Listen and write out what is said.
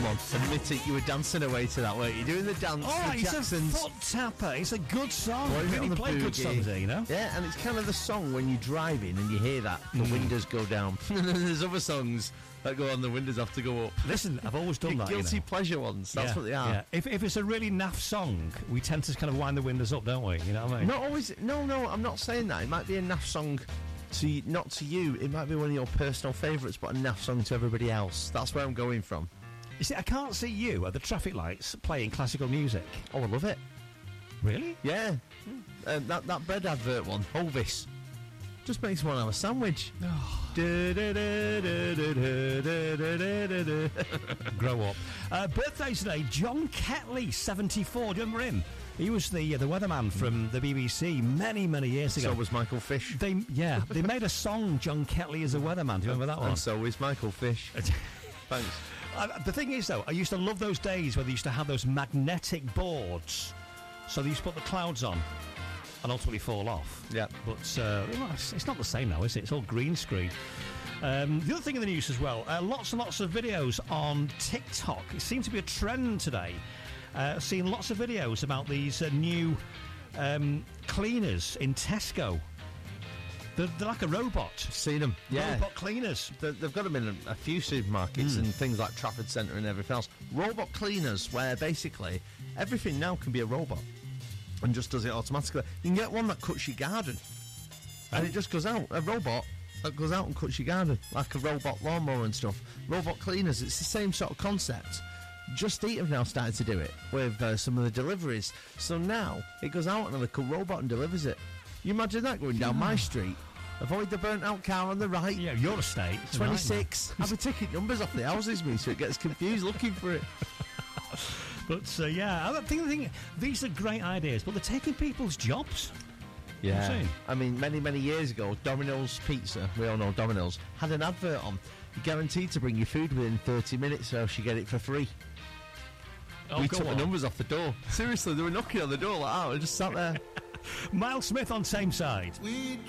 on, admit it, you were dancing away to that, weren't you? Doing the dance, Oh, the it's Jacksons. a foot tapper. It's a good song. Blowing We it on really the play good boogie. songs here, you know? Yeah, and it's kind of the song when you're driving and you hear that, the windows go down. And then there's other songs that go on, the windows have to go up. Listen, I've always done that, Guilty you know? pleasure ones, that's what they are. Yeah. If it's a really naff song, we tend to kind of wind the windows up, don't we? You know what I mean? Not always. No, I'm not saying that. It might be a naff song not to you. It might be one of your personal favourites, but a naff song to everybody else. That's where I'm going from. You see, I can't see you at the traffic lights playing classical music. Oh, I love it. Really? Yeah. That bread advert one, Hovis. Just makes me want to have a sandwich. Grow up. Birthday today, John Ketley, 74. Do you remember him? He was the weatherman from the BBC many years ago. So was Michael Fish. They made a song, John Ketley as a weatherman. Do you remember that one? And so is Michael Fish. Thanks. The thing is, though, I used to love those days where they used to have those magnetic boards. So they used to put the clouds on and ultimately fall off. Yeah. But it's not the same now, is it? It's all green screen. The other thing in the news as well, lots and lots of videos on TikTok. It seems to be a trend today. Seeing lots of videos about these new cleaners in Tesco. They're like a robot. Seen them, yeah. Robot cleaners. They've got them in a few supermarkets and things like Trafford Centre and everything else. Robot cleaners, where basically everything now can be a robot and just does it automatically. You can get one that cuts your garden, and it just goes out. A robot that goes out and cuts your garden, like a robot lawnmower and stuff. Robot cleaners, it's the same sort of concept. Just Eat have now started to do it with some of the deliveries. So now it goes out and a little robot and delivers it. You imagine that going down my street? Avoid the burnt out car on the right. Yeah, your estate. 26. Have a ticket numbers off the houses, me, so it gets confused looking for it. But I think these are great ideas, but they're taking people's jobs. Yeah. I mean, many years ago, Domino's Pizza, we all know Domino's, had an advert on. You're guaranteed to bring your food within 30 minutes, or else you get it for free. We took the numbers off the door. Seriously, they were knocking on the door like that. I just sat there. Miles Smith on Same Side. We